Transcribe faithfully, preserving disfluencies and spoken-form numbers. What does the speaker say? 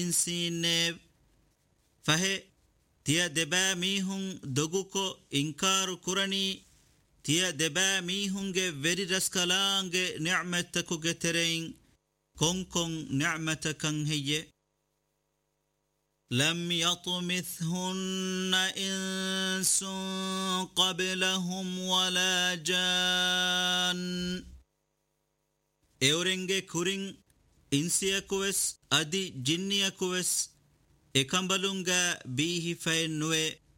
إنسين فهي تيا دبا ميهن دوغوكو إنكار كراني تيا دبا ميهن جي فيري رسكالان جي نعمتكو جترين كون كون نعمتكن هي لم يطمثهن إنس قبلهم ولا جان إورنجي كورين إنسيكوس أدي جنيكوس إكمبلونغا بيه فين نوي